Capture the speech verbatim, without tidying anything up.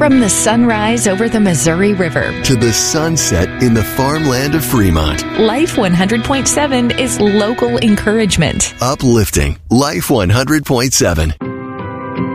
From the sunrise over the Missouri River to the sunset in the farmland of Fremont. Life one hundred point seven is local encouragement. Uplifting Life one hundred point seven.